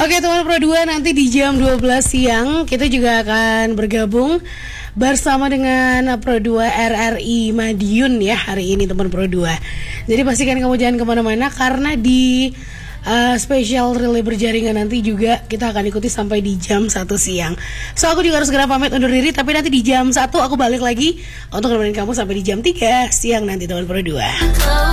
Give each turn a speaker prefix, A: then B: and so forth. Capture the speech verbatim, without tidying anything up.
A: Oke teman Pro dua, nanti di jam dua belas siang kita juga akan bergabung bersama dengan Pro dua R R I Madiun ya hari ini teman Pro dua. Jadi pastikan kamu jangan kemana-mana karena di uh, spesial relay berjaringan nanti juga kita akan ikuti sampai di jam satu siang. So aku juga harus segera pamit undur diri, tapi nanti di jam satu aku balik lagi untuk nemenin kamu sampai di jam tiga siang nanti teman Pro dua.